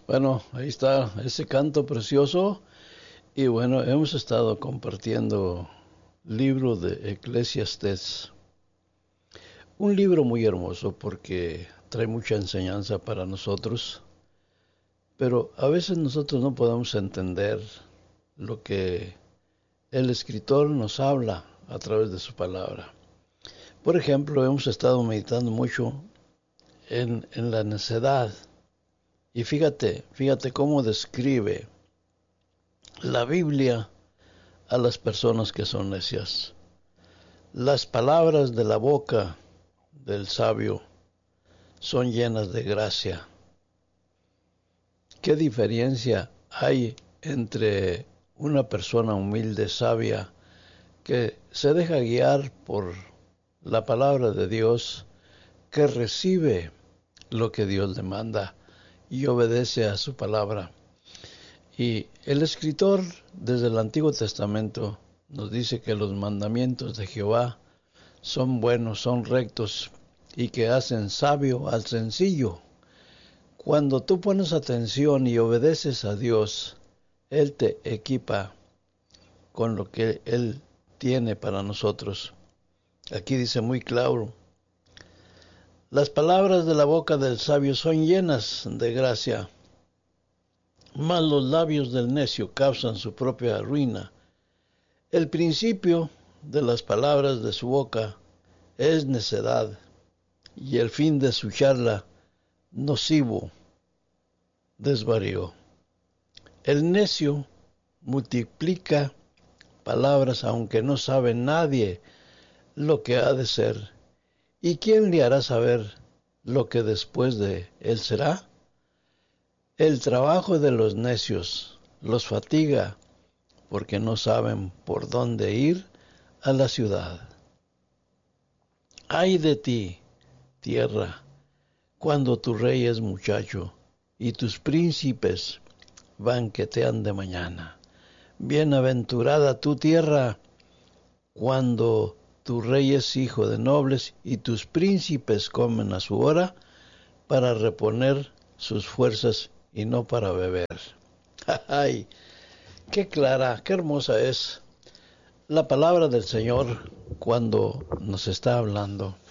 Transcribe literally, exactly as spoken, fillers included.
Bueno, ahí está ese canto precioso y bueno, hemos estado compartiendo libro de Eclesiastés. Un libro muy hermoso porque trae mucha enseñanza para nosotros, pero a veces nosotros no podemos entender lo que el escritor nos habla a través de su palabra. Por ejemplo, hemos estado meditando mucho en, en la necedad y fíjate, fíjate cómo describe la Biblia a las personas que son necias. Las palabras de la boca del sabio son llenas de gracia. ¿Qué diferencia hay entre una persona humilde, sabia, que se deja guiar por la palabra de Dios, que recibe lo que Dios le manda y obedece a su palabra? Y el escritor desde el Antiguo Testamento nos dice que los mandamientos de Jehová son buenos, son rectos y que hacen sabio al sencillo. Cuando tú pones atención y obedeces a Dios, Él te equipa con lo que Él tiene para nosotros. Aquí dice muy claro: las palabras de la boca del sabio son llenas de gracia, mas los labios del necio causan su propia ruina. El principio de las palabras de su boca es necedad, y el fin de su charla nocivo desvarío. El necio multiplica palabras aunque no sabe nadie lo que ha de ser. ¿Y quién le hará saber lo que después de él será? El trabajo de los necios los fatiga porque no saben por dónde ir a la ciudad. Ay de ti, tierra, cuando tu rey es muchacho y tus príncipes banquetean de mañana. Bienaventurada tu tierra, cuando tu rey es hijo de nobles y tus príncipes comen a su hora para reponer sus fuerzas y no para beber. ¡Ay! ¡Qué clara, qué hermosa es la palabra del Señor cuando nos está hablando!